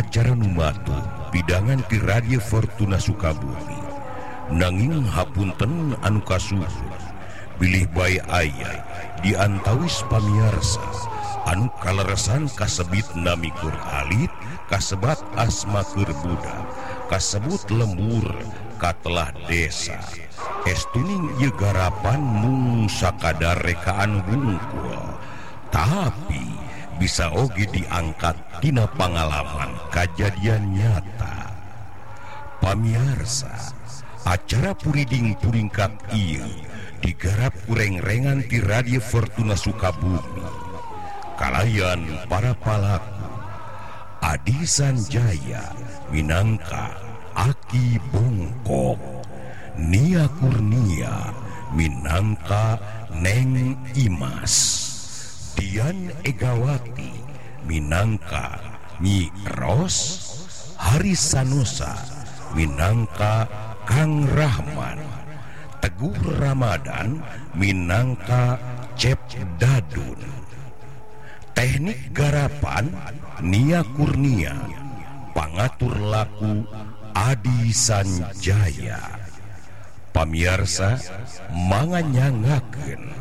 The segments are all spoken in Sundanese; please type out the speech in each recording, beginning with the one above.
acara numatu bidangan ti Radio Fortuna Sukabumi nanging hapunten anu kasuhun bilih bae aya di antawis pamiarsa anu kaleresan kasebit namikur alit kasebat asma keur budak kasebut lembur katelah desa estuning ieu garapan mung sakadar rekaan wungkul tapi bisa oge diangkat dina pangalaman kajadian nyata. Pamiarsa, acara puriding puringkat ieu digarap kureng-rengan ti Radio Fortuna Sukabumi. Kalayan para palaku Adi Sanjaya minangka Aki Bongkok, Nia Kurnia minangka Neng Imas, Dian Egawati minangka Nyi Ros, Haris Sanosa minangka Kang Rahman, Teguh Ramadan minangka Cep Dadun. Teknik garapan Nia Kurnia, pangatur laku Adi Sanjaya. Pamiarsa manganyangakeun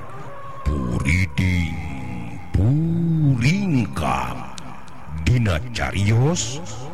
puriding puringkap dina carios